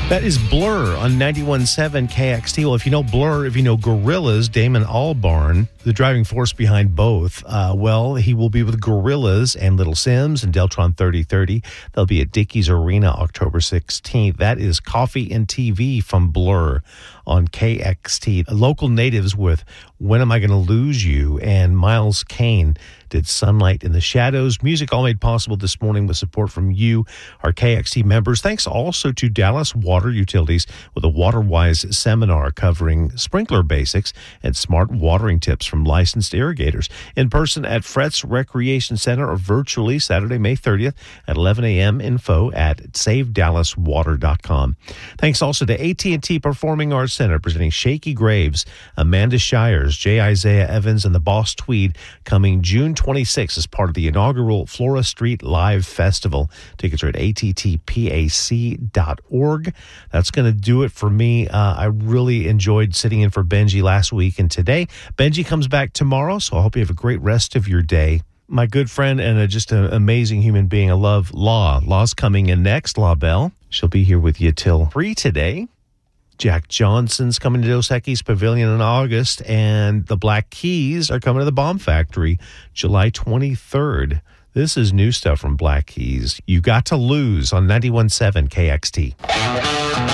That is Blur on 91.7 KXT. Well, if you know Blur, if you know Gorillaz, Damon Albarn, the driving force behind both, he will be with Gorillaz and Little Sims and Deltron 3030. They'll be at Dickies Arena October 16th. That is Coffee and TV from Blur on KXT. Local natives with When Am I Gonna Lose You and Miles Kane did Sunlight in the Shadows. Music all made possible this morning with support from you, our KXT members. Thanks also to Dallas Water Utilities with a WaterWise seminar covering sprinkler basics and smart watering tips from licensed irrigators. In person at Fretz Recreation Center or virtually Saturday, May 30th at 11 a.m. Info at SaveDallasWater.com. Thanks also to AT&T Performing Arts Center presenting Shaky Graves, Amanda Shires, J. Isaiah Evans, and the Boss Tweed coming June 26th as part of the inaugural Flora Street Live Festival. Tickets are at attpac.org. That's going to do it for me. I really enjoyed sitting in for Benji last week and today. Benji comes back tomorrow, so I hope you have a great rest of your day. My good friend and just an amazing human being. I love Law. Law's coming in next, La Belle. She'll be here with you till 3 today. Jack Johnson's coming to Dos Equis Pavilion in August, and the Black Keys are coming to the Bomb Factory July 23rd. This is new stuff from Black Keys. You Got to Lose on 91.7 KXT.